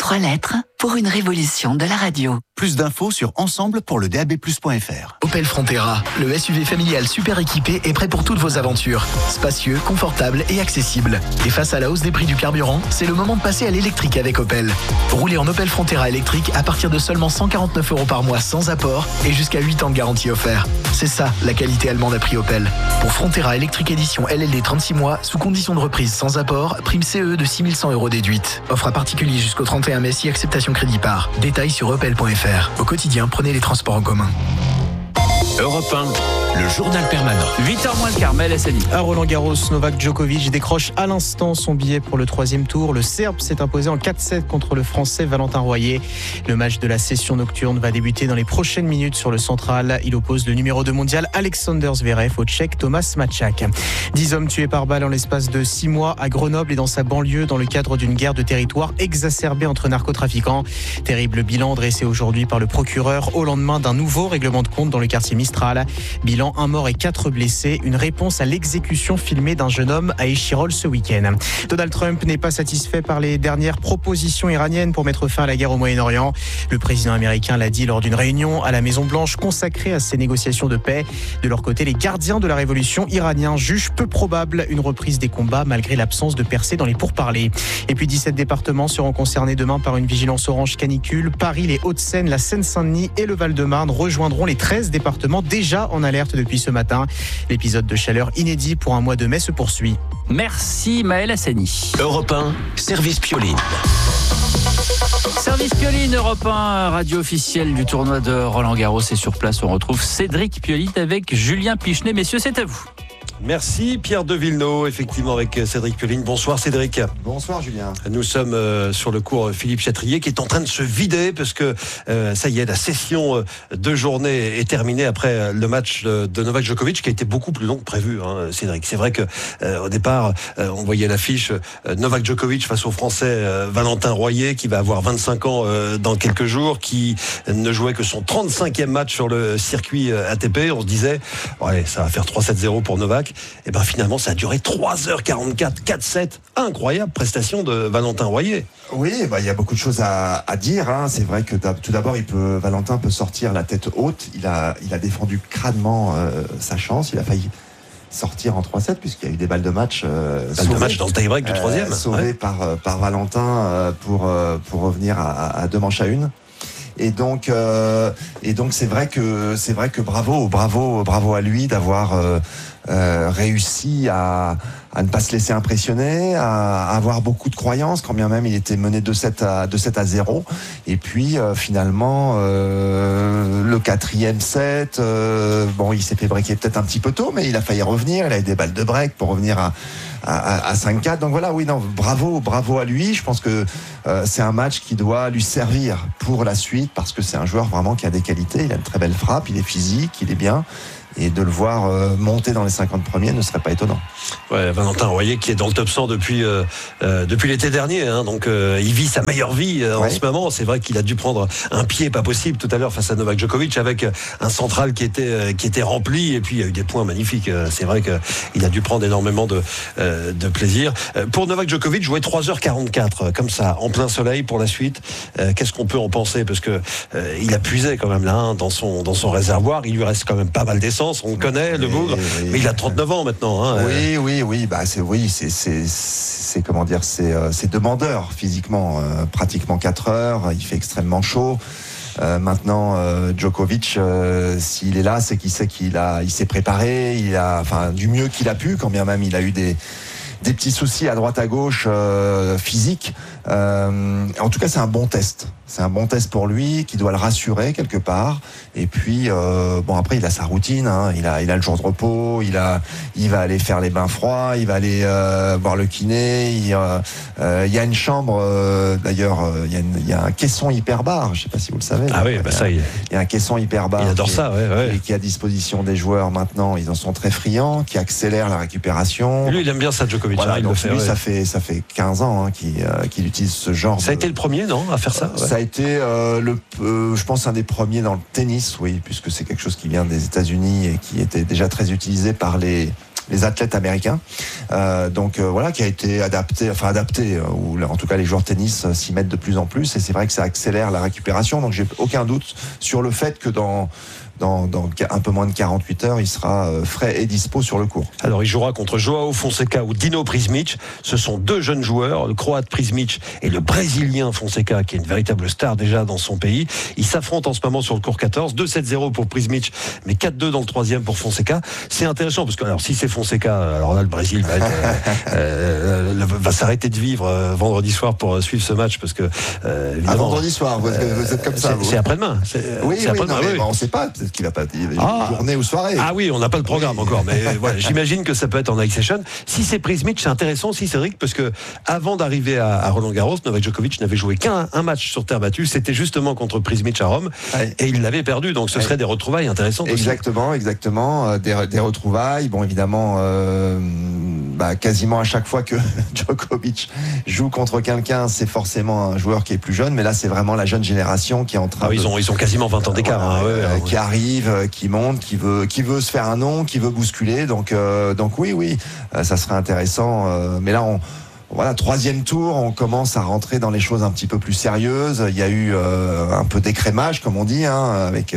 3 lettres pour une révolution de la radio. Plus d'infos sur ensemble pour le DAB+.fr. Opel Frontera, le SUV familial super équipé est prêt pour toutes vos aventures. Spacieux, confortable et accessible. Et face à la hausse des prix du carburant, c'est le moment de passer à l'électrique avec Opel. Roulez en Opel Frontera électrique à partir de seulement 149 € par mois sans apport et jusqu'à 8 ans de garantie offerte. C'est ça, la qualité allemande à prix Opel. Pour Frontera électrique édition LLD 36 mois, sous condition de reprise sans apport, prime CE de 6 100 € déduite. Offre à particulier jusqu'au 31 mai si acceptation crédit par. Détails sur opel.fr. Au quotidien, prenez les transports en commun. Europe 1, le journal permanent. 8h moins le quart, Maël Hassani. À Roland-Garros, Novak Djokovic décroche à l'instant son billet pour le 3e tour. Le Serbe s'est imposé en 4-7 contre le Français Valentin Royer. Le match de la session nocturne va débuter dans les prochaines minutes sur le central. Il oppose le numéro 2 mondial Alexander Zverev au Tchèque Thomas Matchak. 10 hommes tués par balle en l'espace de 6 mois à Grenoble et dans sa banlieue dans le cadre d'une guerre de territoire exacerbée entre narcotrafiquants. Terrible bilan dressé aujourd'hui par le procureur au lendemain d'un nouveau règlement de compte dans le quartier Mistral. Bilan 1 mort et 4 blessés. Une réponse à l'exécution filmée d'un jeune homme à Échirolles ce week-end. Donald Trump n'est pas satisfait par les dernières propositions iraniennes pour mettre fin à la guerre au Moyen-Orient. Le président américain l'a dit lors d'une réunion à la Maison-Blanche consacrée à ces négociations de paix. De leur côté, les gardiens de la révolution iraniens jugent peu probable une reprise des combats malgré l'absence de percées dans les pourparlers. Et puis 17 départements seront concernés demain par une vigilance orange canicule. Paris, les Hauts-de-Seine, la Seine-Saint-Denis et le Val-de-Marne rejoindront les 13 départements déjà en alerte depuis ce matin. L'épisode de chaleur inédit pour un mois de mai se poursuit. Merci Maël Hassani. Europe 1, service Pioline. Service Pioline, Europe 1, radio officielle du tournoi de Roland-Garros. Et sur place, on retrouve Cédric Pioline avec Julien Pichenet. Messieurs, c'est à vous. Merci Pierre de Villeneuve, effectivement avec Cédric Pioline. Bonsoir Cédric. Bonsoir Julien. Nous sommes sur le cours Philippe Chatrier qui est en train de se vider parce que ça y est, la session de journée est terminée après le match de Novak Djokovic qui a été beaucoup plus long que prévu, hein, Cédric. C'est vrai que au départ, on voyait l'affiche Novak Djokovic face au Français Valentin Royer qui va avoir 25 ans dans quelques jours, qui ne jouait que son 35e match sur le circuit ATP. On se disait, ouais, ça va faire 3-7-0 pour Novak. Et ben finalement ça a duré 3h44, 4-7, incroyable prestation de Valentin Royer. Oui, il y a beaucoup de choses à dire, hein. C'est vrai que tout d'abord Valentin peut sortir la tête haute. Il a défendu crânement sa chance. Il a failli sortir en 3-7 puisqu'il y a eu des balles de match dans le tie-break du 3e sauvées par Valentin pour revenir à 2 manches à 1. Et donc c'est vrai que bravo à lui d'avoir réussi à ne pas se laisser impressionner, à avoir beaucoup de croyances, quand bien même il était mené de 7 à 0. Et puis finalement le 4e set, il s'est fait breaker peut-être un petit peu tôt, mais il a failli revenir. Il a eu des balles de break pour revenir à 5-4. Donc voilà, bravo à lui. Je pense que c'est un match qui doit lui servir pour la suite parce que c'est un joueur vraiment qui a des qualités. Il a une très belle frappe, il est physique, il est bien. Et de le voir monter dans les 50 premiers ne serait pas étonnant. Ouais, Valentin Royer qui est dans le top 100 depuis l'été dernier, hein, donc il vit sa meilleure vie en ce moment. C'est vrai qu'il a dû prendre un pied pas possible tout à l'heure face à Novak Djokovic avec un central qui était rempli et puis il y a eu des points magnifiques. C'est vrai qu'il a dû prendre énormément de plaisir. Pour Novak Djokovic, jouer 3h44 comme ça en plein soleil pour la suite. Qu'est-ce qu'on peut en penser parce que il a puisé quand même là, hein, dans son réservoir. Il lui reste quand même pas mal d'essence. On le connaît, le bougre, mais il a 39 ans maintenant. Hein. C'est demandeur physiquement, pratiquement 4 heures. Il fait extrêmement chaud. Maintenant, Djokovic, s'il est là, c'est qu'il sait il s'est préparé. Du mieux qu'il a pu, quand bien même il a eu des petits soucis à droite à gauche physiques. En tout cas, c'est un bon test. C'est un bon test pour lui qui doit le rassurer quelque part. Et puis, après, il a sa routine. Hein. Il a le jour de repos. Il va aller faire les bains froids. Il va aller voir le kiné. Il y a une chambre. D'ailleurs, il y a un caisson hyperbar. Je ne sais pas si vous le savez. Ah oui, ça y est. Il y a un caisson hyperbar. Il adore ça, ouais. Et qui est à disposition des joueurs maintenant. Ils en sont très friands, qui accélère la récupération. Lui, il aime bien ça, Djokovic. Voilà, donc lui, ça fait 15 ans hein, qu'il utilise ce genre. Ça a été le premier, non, à faire ça? Ça a été, je pense, un des premiers dans le tennis, oui, puisque c'est quelque chose qui vient des États-Unis et qui était déjà très utilisé par les les athlètes américains. Donc voilà, qui a été adapté, ou en tout cas les joueurs de tennis s'y mettent de plus en plus, et c'est vrai que ça accélère la récupération. Donc j'ai aucun doute sur le fait que dans un peu moins de 48 heures, il sera frais et dispo sur le court. Alors, il jouera contre Joao Fonseca ou Dino Prizmic. Ce sont deux jeunes joueurs, le croate Prizmic et le brésilien Fonseca, qui est une véritable star déjà dans son pays. Ils s'affrontent en ce moment sur le court 14. 2-7-0 pour Prizmic, mais 4-2 dans le troisième pour Fonseca. C'est intéressant parce que, alors, si c'est Fonseca, alors là, le Brésil va s'arrêter de vivre vendredi soir pour suivre ce match parce que, évidemment. Vendredi soir, vous êtes comme ça. C'est après-demain. Oui, après-demain. Oui. On ne sait pas. Qu'il va pas journée ou soirée. Ah oui, on n'a pas le programme encore, mais voilà, j'imagine que ça peut être en night session. Si c'est Prizmic, c'est intéressant aussi, Cédric, parce que avant d'arriver à Roland-Garros, Novak Djokovic n'avait joué qu'un match sur terre battue. C'était justement contre Prizmic à Rome, et il l'avait perdu. Donc ce serait des retrouvailles intéressantes. Exactement. Des retrouvailles. Bon, évidemment, quasiment à chaque fois que Djokovic joue contre quelqu'un, c'est forcément un joueur qui est plus jeune. Mais là, c'est vraiment la jeune génération qui est en train. Ils ont quasiment 20 ans d'écart. Qui arrive, qui monte, qui veut se faire un nom, qui veut bousculer. Donc oui, ça serait intéressant. Mais là, troisième tour, on commence à rentrer dans les choses un petit peu plus sérieuses. Il y a eu un peu d'écrémage, comme on dit, avec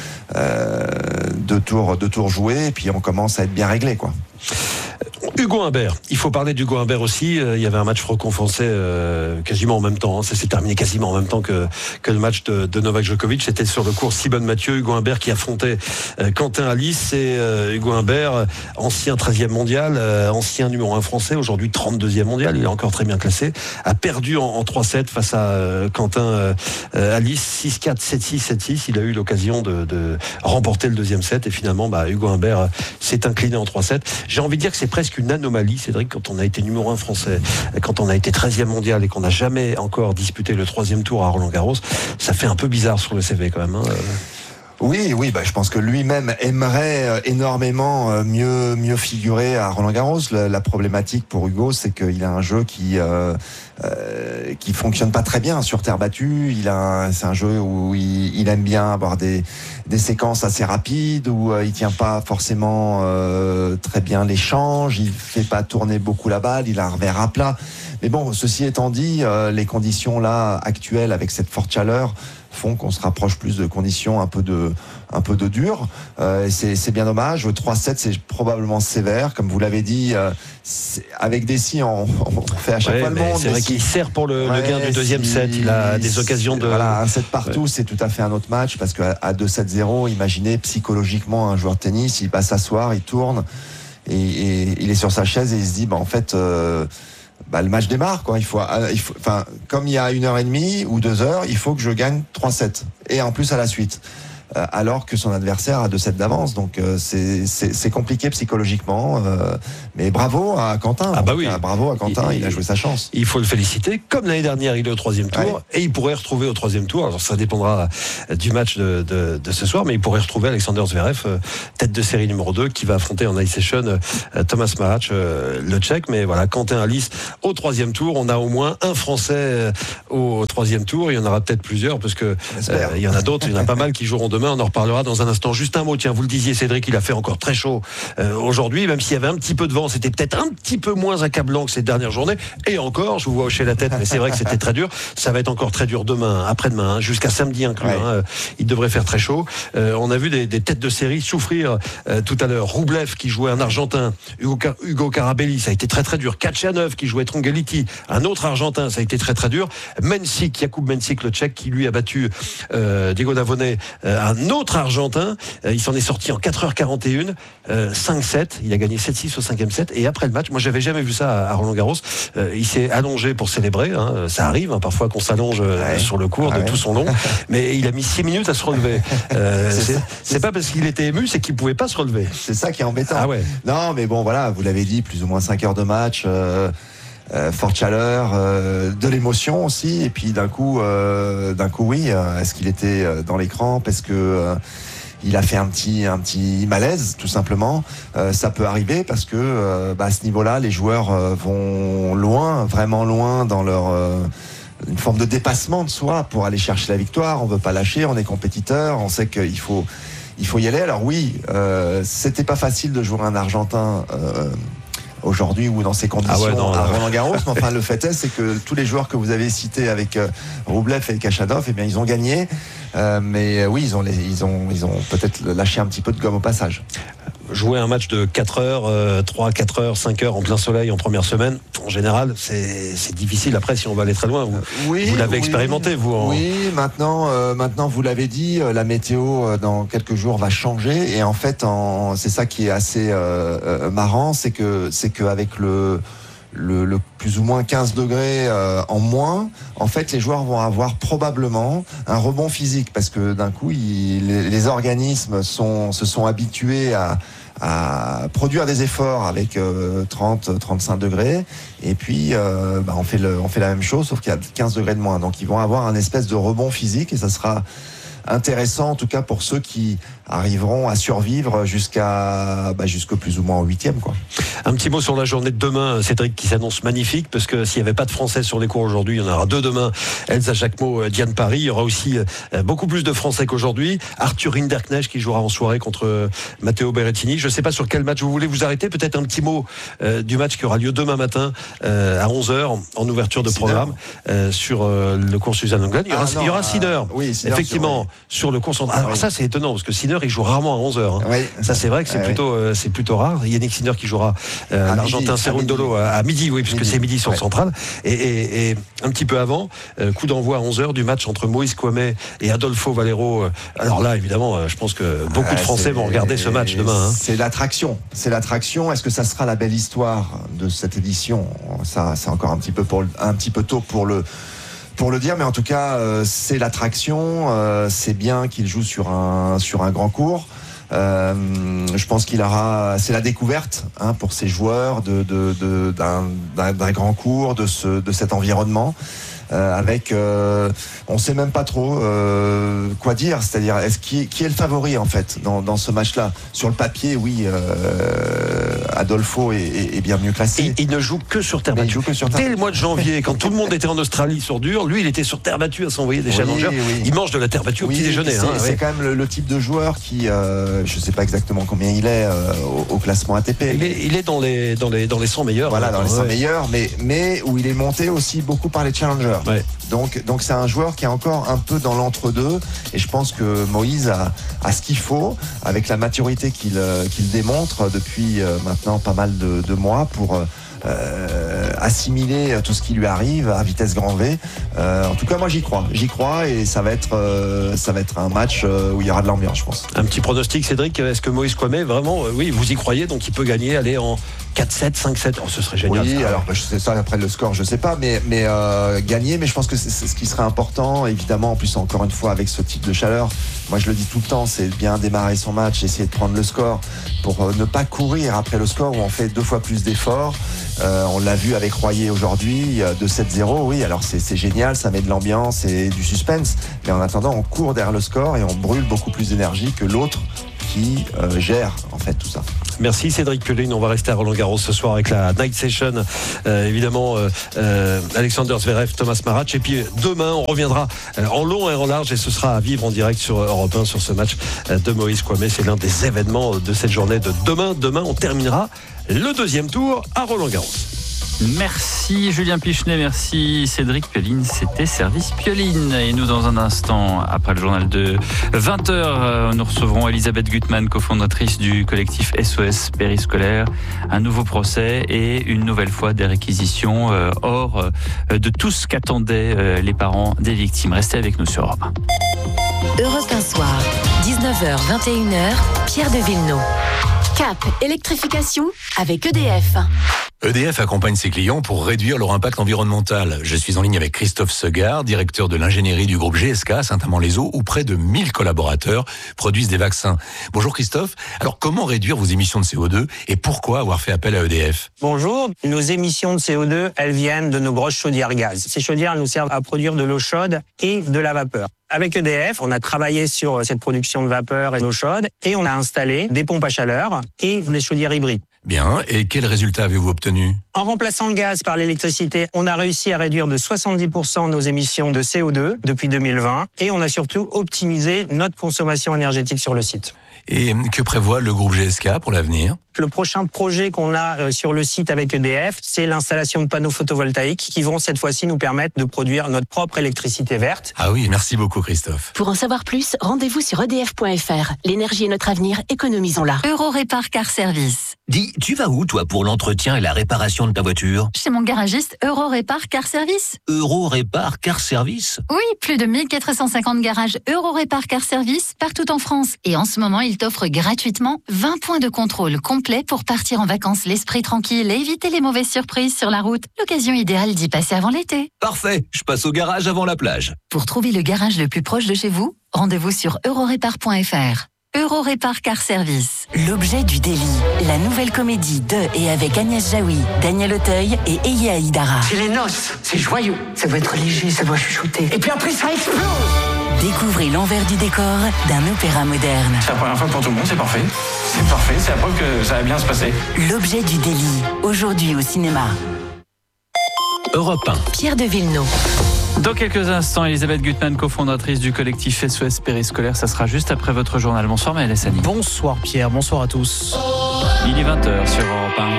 deux tours joués, et puis on commence à être bien réglé, quoi. Hugo Humbert, il faut parler d'Hugo Humbert aussi. Il y avait un match franco-français quasiment en même temps. Ça s'est terminé quasiment en même temps que le match de Novak Djokovic. C'était sur le court Simone Mathieu. Hugo Humbert qui affrontait Quentin Alice. Et Hugo Humbert, ancien 13e mondial, ancien numéro 1 français, aujourd'hui 32e mondial. Il est encore très bien classé. A perdu en 3-7 face à Quentin Alice. 6-4, 7-6, 7-6. Il a eu l'occasion de remporter le deuxième set. Et finalement, Hugo Humbert s'est incliné en 3-7. J'ai envie de dire que c'est presque une anomalie, Cédric, quand on a été numéro 1 français, quand on a été 13e mondial et qu'on n'a jamais encore disputé le 3e tour à Roland-Garros, ça fait un peu bizarre sur le CV quand même. Oui, je pense que lui-même aimerait énormément mieux figurer à Roland-Garros. La problématique pour Hugo, c'est qu'il a un jeu qui fonctionne pas très bien sur terre battue. C'est un jeu où il aime bien avoir des séquences assez rapides, où il tient pas forcément très bien l'échange, il fait pas tourner beaucoup la balle, il a un revers à plat. Mais bon, ceci étant dit, les conditions là actuelles avec cette forte chaleur font qu'on se rapproche plus de conditions un peu de dur. C'est bien dommage. 3-7, c'est probablement sévère. Comme vous l'avez dit, avec Dessy, on fait à chaque fois le monde. C'est vrai qu'il sert pour le gain du deuxième set. Il a des occasions de... Voilà, un set partout, c'est tout à fait un autre match, parce qu'à 2-7-0, imaginez psychologiquement un joueur de tennis, il va s'asseoir, il tourne, et il est sur sa chaise et il se dit, en fait... le match démarre, quoi. Comme il y a 1h30 ou 2 heures, il faut que je gagne 3-7. Et en plus à la suite. Alors que son adversaire a 2 sets d'avance. Donc c'est compliqué psychologiquement. Mais bravo à Quentin. Bravo à Quentin, il a joué sa chance. Il faut le féliciter. Comme l'année dernière, il est au 3e tour. Et il pourrait retrouver au 3e tour. Alors ça dépendra du match de ce soir. Mais il pourrait retrouver Alexander Zverev, tête de série numéro 2, qui va affronter en night session Thomas Marach, le Tchèque. Mais voilà, Quentin Alice au 3e tour. On a au moins un Français au 3e tour. Il y en aura peut-être plusieurs, parce que il y en a d'autres. Il y en a pas mal qui joueront demain. On en reparlera dans un instant. Juste un mot, tiens, vous le disiez, Cédric, il a fait encore très chaud aujourd'hui, même s'il y avait un petit peu de vent, c'était peut-être un petit peu moins accablant que ces dernières journées. Et encore, je vous vois hocher la tête, mais c'est vrai que c'était très dur. Ça va être encore très dur demain, après-demain, jusqu'à samedi inclus. Il devrait faire très chaud. On a vu des têtes de série souffrir tout à l'heure. Roublev qui jouait un Argentin, Hugo Carabelli, ça a été très très dur. Kachanov qui jouait Trongeliti, un autre Argentin, ça a été très très dur. Jakub Mensik, le Tchèque, qui lui a battu Diego Navone, un autre Argentin. Il s'en est sorti en 4h41, 5-7. Il a gagné 7-6 au 5e set. Et après le match, moi j'avais jamais vu ça à Roland-Garros, il s'est allongé pour célébrer. Ça arrive parfois qu'on s'allonge sur le court de tout son long. Mais il a mis 6 minutes à se relever. C'est pas parce qu'il était ému, c'est qu'il pouvait pas se relever. C'est ça qui est embêtant. Non, mais bon, voilà, vous l'avez dit, plus ou moins 5 heures de match. Forte chaleur, de l'émotion aussi, et puis d'un coup oui, est-ce qu'il était dans les crampes, est-ce que il a fait un petit malaise, tout simplement. Ça peut arriver parce que à ce niveau-là, les joueurs vont loin, vraiment loin dans leur une forme de dépassement de soi pour aller chercher la victoire. On veut pas lâcher, on est compétiteur, on sait qu'il faut il faut y aller. Alors oui, c'était pas facile de jouer un Argentin aujourd'hui ou dans ces conditions à Roland-Garros. Mais enfin, le fait est, c'est que tous les joueurs que vous avez cités avec Roublev et Khachanov, eh bien, ils ont gagné. Mais oui, ils ont peut-être lâché un petit peu de gomme au passage. Jouer un match de 4 heures, 3, 4 heures, 5 heures en plein soleil en première semaine, en général, c'est difficile après si on va aller très loin. Vous l'avez expérimenté, vous. Oui, maintenant, vous l'avez dit, la météo dans quelques jours va changer. Et en fait, c'est ça qui est assez marrant, c'est que avec le plus ou moins 15 degrés en moins, en fait, les joueurs vont avoir probablement un rebond physique parce que d'un coup, les organismes se sont habitués à produire des efforts avec 30-35 degrés et puis on fait la même chose sauf qu'il y a 15 degrés de moins. Donc ils vont avoir un espèce de rebond physique et ça sera intéressant en tout cas pour ceux qui arriveront à survivre jusqu'au plus ou moins au 8e, quoi. Un petit mot sur la journée de demain, Cédric, qui s'annonce magnifique parce que s'il n'y avait pas de Français sur les cours aujourd'hui, il y en aura 2 demain. Elsa Jacquemot, Diane Parry. Il y aura aussi beaucoup plus de Français qu'aujourd'hui. Arthur Hinderknecht qui jouera en soirée contre Matteo Berrettini. Je ne sais pas sur quel match vous voulez vous arrêter. Peut-être un petit mot du match qui aura lieu demain matin à 11h en ouverture de programme sur le cours Suzanne Lenglen. Il y aura Sinner. Oui, Sinner effectivement, sur le cours central. Alors ça, c'est étonnant parce que Sinner, il joue rarement à 11h. Hein. Oui. Ça, c'est vrai que c'est plutôt rare. Yannick Sinner qui jouera l'Argentin Cerundolo à midi, oui, puisque c'est midi sur le central. Et un petit peu avant, coup d'envoi à 11h du match entre Moïse Kouamé et Adolfo Valero. Alors là, évidemment, je pense que beaucoup de Français vont regarder ce match demain. Hein. C'est l'attraction. Est-ce que ça sera la belle histoire de cette édition ? Ça, c'est encore un petit peu tôt pour le dire, mais en tout cas, c'est l'attraction. C'est bien qu'il joue sur un grand court. Je pense c'est la découverte pour ces joueurs d'un grand cours, de cet environnement. Avec on sait même pas trop quoi dire, c'est-à-dire qui est le favori en fait dans ce match-là. Sur le papier, oui, Adolfo est bien mieux classé. Il ne joue que sur terre battue. Dès le mois de janvier, quand tout le monde était en Australie sur dur, lui il était sur terre battue à s'envoyer des challengers. Oui. Il mange de la terre battue au petit déjeuner. C'est quand même le type de joueur qui, je sais pas exactement combien il est au classement ATP. Il est dans les 100 meilleurs. Voilà, dans les 100 meilleurs, mais où il est monté aussi beaucoup par les challengers. Ouais. Donc c'est un joueur qui est encore un peu dans l'entre-deux et je pense que Moïse a ce qu'il faut avec la maturité qu'il démontre depuis maintenant pas mal de mois pour assimiler tout ce qui lui arrive à vitesse grand V. En tout cas, moi j'y crois et ça va être un match où il y aura de l'ambiance, je pense. Un petit pronostic, Cédric, est-ce que Moïse Kouamé vraiment, oui, vous y croyez, donc il peut gagner, aller en 4-7, 5-7, ce serait génial. Oui, alors je sais ça après le score, je sais pas, mais gagner, mais je pense que c'est ce qui serait important, évidemment, en plus encore une fois avec ce type de chaleur. Moi je le dis tout le temps, c'est bien démarrer son match, essayer de prendre le score pour ne pas courir après le score où on fait 2 fois plus d'efforts. On l'a vu avec Royer aujourd'hui, 2-7-0, oui, alors c'est génial, ça met de l'ambiance et du suspense, mais en attendant on court derrière le score et on brûle beaucoup plus d'énergie que l'autre qui gère en fait tout ça. Merci Cédric Pioline, on va rester à Roland-Garros ce soir avec la Night Session, évidemment Alexander Zverev, Thomas Marach, et puis demain on reviendra en long et en large et ce sera à vivre en direct sur Europe 1 sur ce match de Moïse Kouamé. C'est l'un des événements de cette journée de demain. Demain on terminera le 2e tour à Roland-Garros. Merci Julien Pichenet, merci Cédric Pioline, c'était Service Pioline. Et nous, dans un instant, après le journal de 20h, nous recevrons Elisabeth Gutmann, cofondatrice du collectif SOS Périscolaire. Un nouveau procès et une nouvelle fois des réquisitions hors de tout ce qu'attendaient les parents des victimes. Restez avec nous sur Europe 1. Europe 1 soir, 19h, 21h, Pierre de Villeneuve. Cap, électrification avec EDF. EDF accompagne ses clients pour réduire leur impact environnemental. Je suis en ligne avec Christophe Segard, directeur de l'ingénierie du groupe GSK à Saint-Amand-les-Eaux, où près de 1000 collaborateurs produisent des vaccins. Bonjour Christophe. Alors comment réduire vos émissions de CO2 et pourquoi avoir fait appel à EDF ? Bonjour. Nos émissions de CO2, elles viennent de nos grosses chaudières gaz. Ces chaudières nous servent à produire de l'eau chaude et de la vapeur. Avec EDF, on a travaillé sur cette production de vapeur et d'eau chaude et on a installé des pompes à chaleur et des chaudières hybrides. Bien, et quels résultats avez-vous obtenus ? En remplaçant le gaz par l'électricité, on a réussi à réduire de 70% nos émissions de CO2 depuis 2020 et on a surtout optimisé notre consommation énergétique sur le site. Et que prévoit le groupe GSK pour l'avenir ? Le prochain projet qu'on a sur le site avec EDF, c'est l'installation de panneaux photovoltaïques qui vont cette fois-ci nous permettre de produire notre propre électricité verte. Ah oui, merci beaucoup Christophe. Pour en savoir plus, rendez-vous sur edf.fr. L'énergie est notre avenir, économisons-la. Eurorépar Car Service. Dis, tu vas où toi pour l'entretien et la réparation de ta voiture ? Chez mon garagiste Eurorépar Car Service. Eurorépar Car Service ? Oui, plus de 1450 garages Eurorépar Car Service partout en France. Et en ce moment, il t'offre gratuitement 20 points de contrôle complet pour partir en vacances l'esprit tranquille et éviter les mauvaises surprises sur la route. L'occasion idéale d'y passer avant l'été. Parfait, je passe au garage avant la plage. Pour trouver le garage le plus proche de chez vous, rendez-vous sur eurorépar.fr. Eurorépar Car Service. L'objet du délit. La nouvelle comédie de et avec Agnès Jaoui, Daniel Auteuil et Eya Aïdara. C'est les noces, c'est joyeux. Ça va être léger, ça va chuchoter. Et puis après, ça explose. Découvrez l'envers du décor d'un opéra moderne. C'est la première fois pour tout le monde, c'est parfait. C'est parfait, c'est la preuve que ça va bien se passer. L'objet du délit. Aujourd'hui au cinéma. Europe 1. Pierre de Villeneuve. Dans quelques instants, Elisabeth Gutmann, cofondatrice du collectif SOS Périscolaire. Ça sera juste après votre journal. Bonsoir Maëlle Hassani. Bonsoir Pierre, bonsoir à tous. Il est 20h sur Europe 1.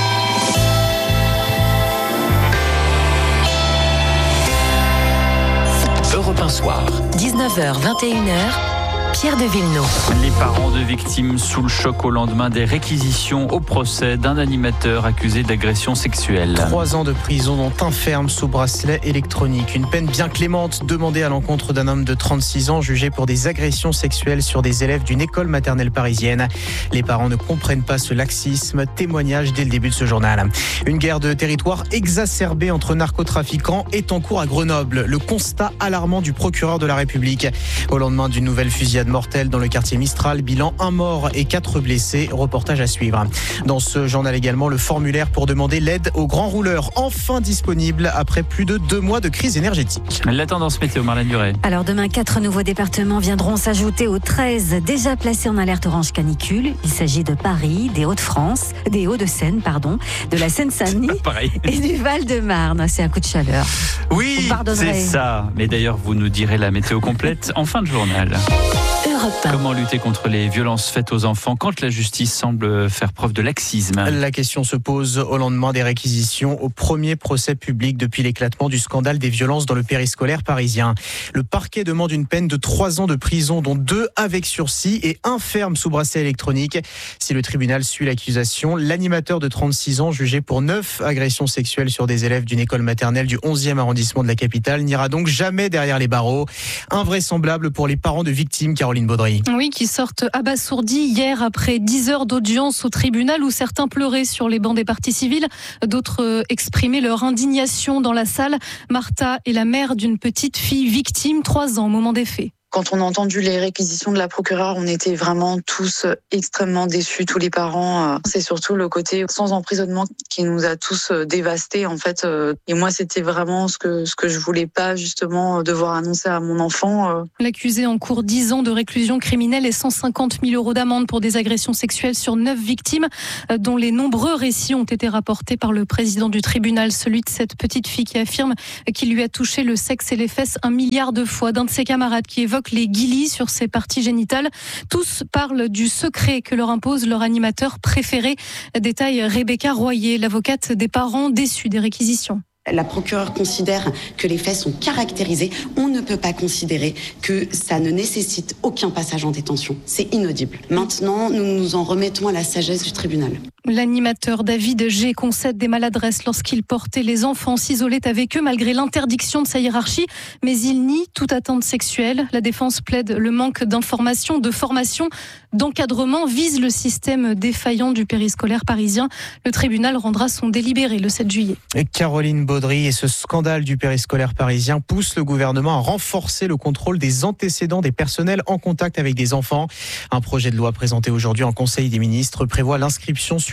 Europe 1 soir. 19h, 21h. Pierre de Villeneuve. Les parents de victimes sous le choc au lendemain des réquisitions au procès d'un animateur accusé d'agression sexuelle. 3 ans de prison dont un ferme sous bracelet électronique. Une peine bien clémente demandée à l'encontre d'un homme de 36 ans jugé pour des agressions sexuelles sur des élèves d'une école maternelle parisienne. Les parents ne comprennent pas ce laxisme. Témoignage dès le début de ce journal. Une guerre de territoire exacerbée entre narcotrafiquants est en cours à Grenoble. Le constat alarmant du procureur de la République. Au lendemain d'une nouvelle fusillade mortelle dans le quartier Mistral, bilan 1 mort et 4 blessés. Reportage à suivre. Dans ce journal également, le formulaire pour demander l'aide aux grands rouleurs, enfin disponible après plus de 2 mois de crise énergétique. La tendance météo, Marlène Duret. Alors demain, 4 nouveaux départements viendront s'ajouter aux 13 déjà placés en alerte orange canicule. Il s'agit de Paris, des Hauts-de-France, des Hauts-de-Seine, de la Seine-Saint-Denis et du Val-de-Marne. C'est un coup de chaleur. Oui, c'est ça. Mais d'ailleurs, vous nous direz la météo complète en fin de journal. Comment lutter contre les violences faites aux enfants quand la justice semble faire preuve de laxisme ? La question se pose au lendemain des réquisitions au premier procès public depuis l'éclatement du scandale des violences dans le périscolaire parisien. Le parquet demande une peine de 3 ans de prison, dont 2 avec sursis et 1 ferme sous bracelet électronique. Si le tribunal suit l'accusation, l'animateur de 36 ans, jugé pour 9 agressions sexuelles sur des élèves d'une école maternelle du 11e arrondissement de la capitale, n'ira donc jamais derrière les barreaux. Invraisemblable pour les parents de victimes, Caroline Baudry. Oui, qui sortent abasourdis hier après 10 heures d'audience au tribunal où certains pleuraient sur les bancs des parties civiles, d'autres exprimaient leur indignation dans la salle. Martha est la mère d'une petite fille victime, 3 ans au moment des faits. Quand on a entendu les réquisitions de la procureure, on était vraiment tous extrêmement déçus, tous les parents. C'est surtout le côté sans emprisonnement qui nous a tous dévastés, en fait. Et moi, c'était vraiment ce que je voulais pas, justement, devoir annoncer à mon enfant. L'accusé encourt 10 ans de réclusion criminelle et 150 000 € d'amende pour des agressions sexuelles sur 9 victimes, dont les nombreux récits ont été rapportés par le président du tribunal, celui de cette petite fille qui affirme qu'il lui a touché le sexe et les fesses 1 milliard de fois, d'un de ses camarades qui évoque les guilis sur ses parties génitales. Tous parlent du secret que leur impose leur animateur préféré. Détaille Rebecca Royer, l'avocate des parents déçus des réquisitions. La procureure considère que les faits sont caractérisés. On ne peut pas considérer que ça ne nécessite aucun passage en détention. C'est inaudible. Maintenant, nous nous en remettons à la sagesse du tribunal. L'animateur David G concède des maladresses lorsqu'il portait les enfants, s'isolait avec eux malgré l'interdiction de sa hiérarchie, mais il nie toute atteinte sexuelle. La défense plaide le manque d'information, de formation, d'encadrement, vise le système défaillant du périscolaire parisien. Le tribunal rendra son délibéré le 7 juillet. Caroline Baudry, et ce scandale du périscolaire parisien pousse le gouvernement à renforcer le contrôle des antécédents des personnels en contact avec des enfants. Un projet de loi présenté aujourd'hui en Conseil des ministres prévoit l'inscription sur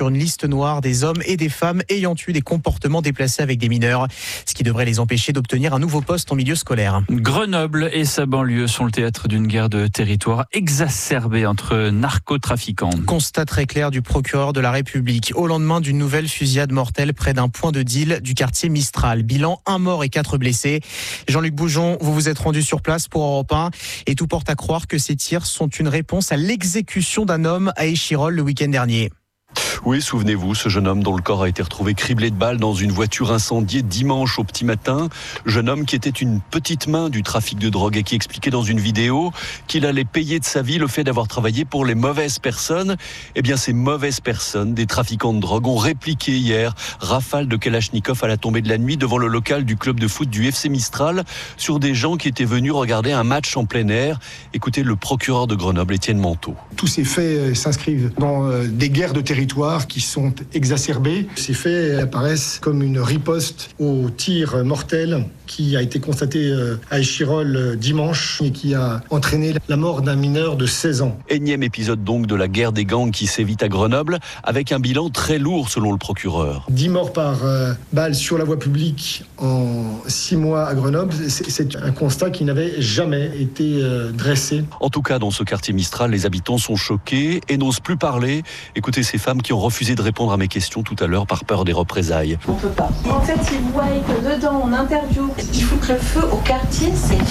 sur une liste noire des hommes et des femmes ayant eu des comportements déplacés avec des mineurs, ce qui devrait les empêcher d'obtenir un nouveau poste en milieu scolaire. Grenoble et sa banlieue sont le théâtre d'une guerre de territoire exacerbée entre narcotrafiquants. Constat très clair du procureur de la République. Au lendemain d'une nouvelle fusillade mortelle près d'un point de deal du quartier Mistral. Bilan, 1 mort et 4 blessés. Jean-Luc Boujon, vous vous êtes rendu sur place pour Europe 1 et tout porte à croire que ces tirs sont une réponse à l'exécution d'un homme à Échirolles le week-end dernier. Oui, souvenez-vous, ce jeune homme dont le corps a été retrouvé criblé de balles dans une voiture incendiée dimanche au petit matin. Jeune homme qui était une petite main du trafic de drogue et qui expliquait dans une vidéo qu'il allait payer de sa vie le fait d'avoir travaillé pour les mauvaises personnes. Eh bien, ces mauvaises personnes, des trafiquants de drogue, ont répliqué hier rafale de Kalachnikov à la tombée de la nuit devant le local du club de foot du FC Mistral sur des gens qui étaient venus regarder un match en plein air. Écoutez le procureur de Grenoble, Étienne Manteau. Tous ces faits s'inscrivent dans des guerres de territoire qui sont exacerbés. Ces faits apparaissent comme une riposte au tir mortel qui a été constaté à Échirolles dimanche et qui a entraîné la mort d'un mineur de 16 ans. Énième épisode donc de la guerre des gangs qui sévit à Grenoble, avec un bilan très lourd selon le procureur. 10 morts par balle sur la voie publique en 6 mois à Grenoble, c'est un constat qui n'avait jamais été dressé. En tout cas, dans ce quartier Mistral, les habitants sont choqués et n'osent plus parler. Écoutez ces femmes qui ont refusé de répondre à mes questions tout à l'heure par peur des représailles. On peut pas. En fait, si vous voyez que dedans, on interview, il fout le feu au quartier,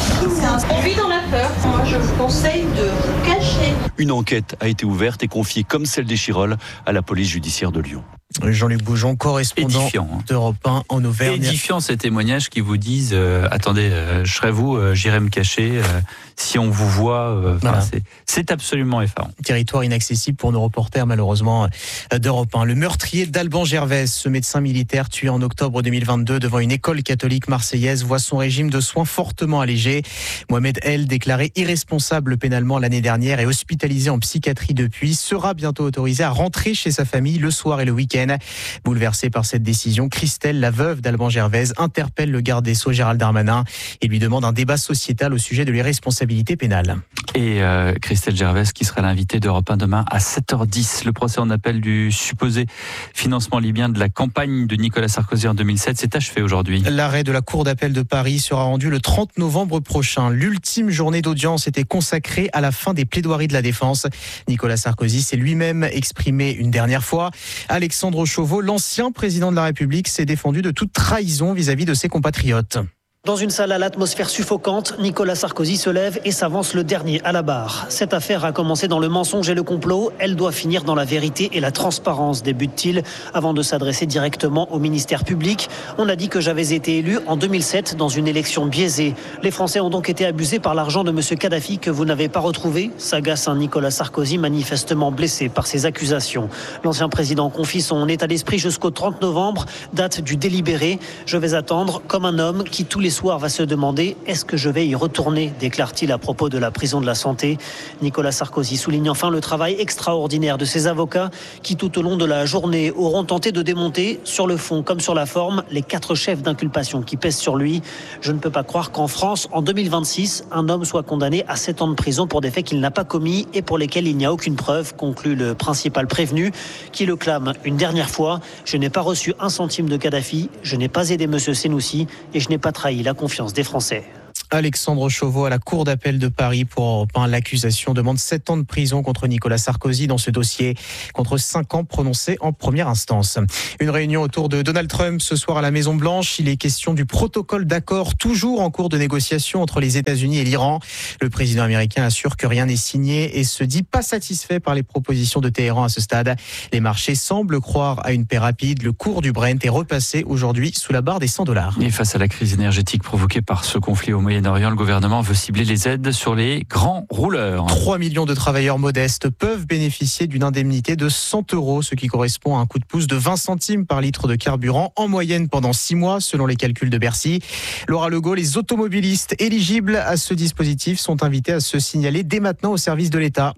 on vit dans la peur. Moi, je vous conseille de vous cacher. Une enquête a été ouverte et confiée, comme celle d'Échirolles, à la police judiciaire de Lyon. Jean-Luc Boujon, correspondant d'Europe 1 en Auvergne. Édifiant ces témoignages qui vous disent attendez, je serai vous, j'irai me cacher si on vous voit. Voilà. C'est absolument effarant. Territoire inaccessible pour nos reporters malheureusement d'Europe 1. Le meurtrier d'Alban Gervais, ce médecin militaire tué en octobre 2022 devant une école catholique marseillaise, voit son régime de soins fortement allégé. Mohamed El, déclaré irresponsable pénalement l'année dernière et hospitalisé en psychiatrie depuis, sera bientôt autorisé à rentrer chez sa famille le soir et le week-end. Bouleversée par cette décision, Christelle, la veuve d'Alban Gervais, interpelle le garde des Sceaux Gérald Darmanin et lui demande un débat sociétal au sujet de l'irresponsabilité pénale. Et Christelle Gervais qui sera l'invitée d'Europe 1 demain à 7h10. Le procès en appel du supposé financement libyen de la campagne de Nicolas Sarkozy en 2007 s'est achevé aujourd'hui. L'arrêt de la Cour d'appel de Paris sera rendu le 30 novembre prochain. L'ultime journée d'audience était consacrée à la fin des plaidoiries de la défense. Nicolas Sarkozy s'est lui-même exprimé une dernière fois. Alexandre Chauveau, l'ancien président de la République, s'est défendu de toute trahison vis-à-vis de ses compatriotes. Dans une salle à l'atmosphère suffocante, Nicolas Sarkozy se lève et s'avance le dernier à la barre. Cette affaire a commencé dans le mensonge et le complot. Elle doit finir dans la vérité et la transparence, débute-t-il, avant de s'adresser directement au ministère public. On a dit que j'avais été élu en 2007 dans une élection biaisée. Les Français ont donc été abusés par l'argent de M. Kadhafi que vous n'avez pas retrouvé. S'agace un Nicolas Sarkozy manifestement blessé par ces accusations. L'ancien président confie son état d'esprit jusqu'au 30 novembre, date du délibéré. Je vais attendre comme un homme qui tous les soir va se demander « Est-ce que je vais y retourner ?» déclare-t-il à propos de la prison de la Santé. Nicolas Sarkozy souligne enfin le travail extraordinaire de ses avocats qui tout au long de la journée auront tenté de démonter sur le fond comme sur la forme les 4 chefs d'inculpation qui pèsent sur lui. Je ne peux pas croire qu'en France, en 2026, un homme soit condamné à 7 ans de prison pour des faits qu'il n'a pas commis et pour lesquels il n'y a aucune preuve, conclut le principal prévenu qui le clame une dernière fois. Je n'ai pas reçu un centime de Kadhafi, je n'ai pas aidé M. Senoussi et je n'ai pas trahi la confiance des Français. Alexandre Chauveau à la Cour d'appel de Paris pour Europe 1. L'accusation demande 7 ans de prison contre Nicolas Sarkozy dans ce dossier, contre 5 ans prononcés en première instance. Une réunion autour de Donald Trump ce soir à la Maison-Blanche. Il est question du protocole d'accord toujours en cours de négociation entre les États-Unis et l'Iran. Le président américain assure que rien n'est signé et se dit pas satisfait par les propositions de Téhéran à ce stade. Les marchés semblent croire à une paix rapide. Le cours du Brent est repassé aujourd'hui sous la barre des $100. Et face à la crise énergétique provoquée par ce conflit au Moyen-Orient, le gouvernement veut cibler les aides sur les grands rouleurs. 3 millions de travailleurs modestes peuvent bénéficier d'une indemnité de 100 €, ce qui correspond à un coup de pouce de 20 centimes par litre de carburant en moyenne pendant 6 mois, selon les calculs de Bercy. Laura Legault, les automobilistes éligibles à ce dispositif sont invités à se signaler dès maintenant au service de l'État.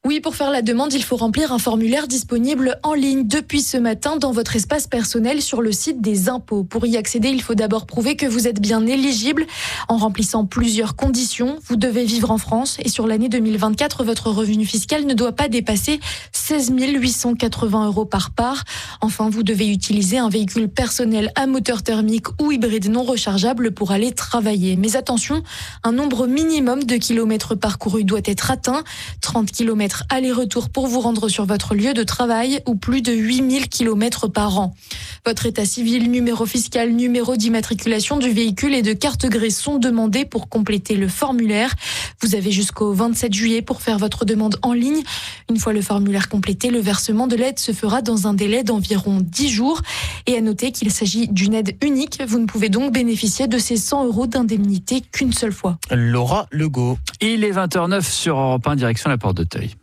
Oui, pour faire la demande, il faut remplir un formulaire disponible en ligne depuis ce matin dans votre espace personnel sur le site des impôts. Pour y accéder, il faut d'abord prouver que vous êtes bien éligible en remplissant plusieurs conditions. Vous devez vivre en France et sur l'année 2024, votre revenu fiscal ne doit pas dépasser 16 880 € par part. Enfin, vous devez utiliser un véhicule personnel à moteur thermique ou hybride non rechargeable pour aller travailler. Mais attention, un nombre minimum de kilomètres parcourus doit être atteint. 30 km aller-retour pour vous rendre sur votre lieu de travail ou plus de 8000 km par an. Votre état civil, numéro fiscal, numéro d'immatriculation du véhicule et de carte grise sont demandés pour compléter le formulaire. Vous avez jusqu'au 27 juillet pour faire votre demande en ligne. Une fois le formulaire complété, le versement de l'aide se fera dans un délai d'environ 10 jours. Et à noter qu'il s'agit d'une aide unique. Vous ne pouvez donc bénéficier de ces 100 € d'indemnité qu'une seule fois. Laura Legault. Il est 20h09 sur Europe 1, direction la Porte d'Auteuil.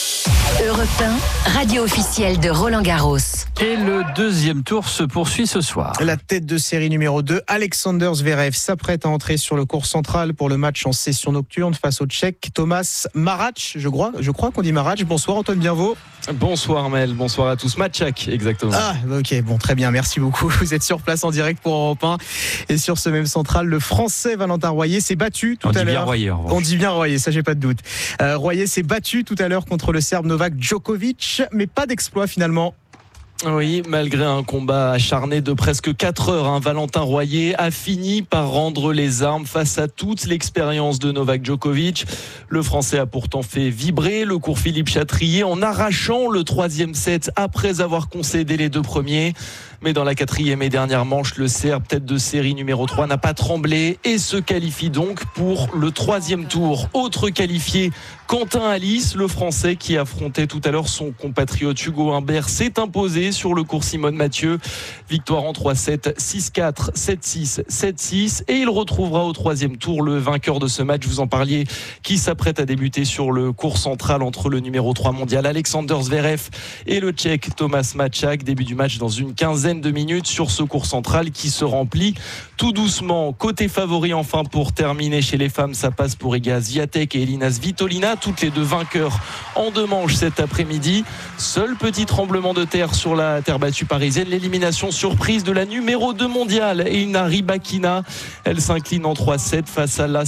Europe 1, radio officielle de Roland Garros. Et le deuxième tour se poursuit ce soir. La tête de série numéro 2, Alexander Zverev, s'apprête à entrer sur le court central pour le match en session nocturne face au Tchèque Thomas Marac. Je crois qu'on dit Marac. Bonsoir Antoine Bienvaux. Bonsoir Mel, bonsoir à tous. Matchak, exactement. Ah, ok, bon, très bien, merci beaucoup. Vous êtes sur place en direct pour Europe 1. Et sur ce même central, le Français Valentin Royer s'est battu tout à l'heure. On dit bien Royer, ça j'ai pas de doute. Royer s'est battu tout à l'heure contre le Serbe Novak Djokovic, mais pas d'exploit finalement. Oui, malgré un combat acharné de presque 4 heures, Valentin Royer a fini par rendre les armes face à toute l'expérience de Novak Djokovic. Le Français a pourtant fait vibrer le court Philippe Chatrier en arrachant le 3e set après avoir concédé les 2 premiers. Mais dans la 4e et dernière manche, le Serbe, tête de série numéro 3, n'a pas tremblé et se qualifie donc pour le 3e tour. Autre qualifié, Quentin Alice, le Français qui affrontait tout à l'heure son compatriote Hugo Humbert, s'est imposé sur le court Simone Mathieu. Victoire en 3-7, 6-4, 7-6, 7-6. Et il retrouvera au 3e tour le vainqueur de ce match, vous en parliez, qui s'apprête à débuter sur le court central entre le numéro 3 mondial Alexander Zverev et le Tchèque Thomas Matchak. Début du match dans une quinzaine de minutes sur ce court central qui se remplit tout doucement. Côté favori enfin pour terminer chez les femmes, ça passe pour Iga Swiatek et Elina Svitolina, toutes les deux vainqueurs en 2 manches cet après-midi. Seul petit tremblement de terre sur la terre battue parisienne, l'élimination surprise de la numéro 2 mondiale Elina Rybakina. Elle s'incline en 3-7 face à la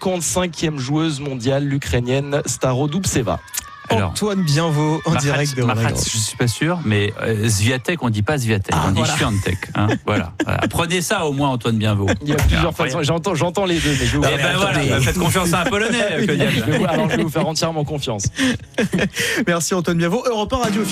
55e joueuse mondiale, l'Ukrainienne Starodubtseva. Alors, Antoine Bienvaux en direct de Roland Garros. Je suis pas sûr, mais Swiatek, on dit pas Swiatek, on dit Swiatek. Voilà. Apprenez ça au moins, Antoine Bienvaux. Il y a plusieurs façons. J'entends les deux. Mais faites confiance à un Polonais. Alors je vais vous faire entièrement confiance. Merci Antoine Bienvaux. Europe 1 Radio.